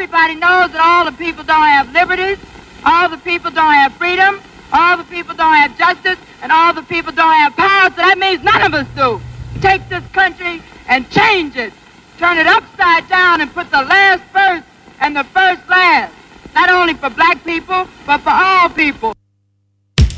everybody knows that all the people don't have liberties, all the people don't have freedom, all the people don't have justice, and all the people don't have power, so that means none of us do. Take this country and change it. Turn it upside down and put the last first and the first last. Not only for black people, but for all people.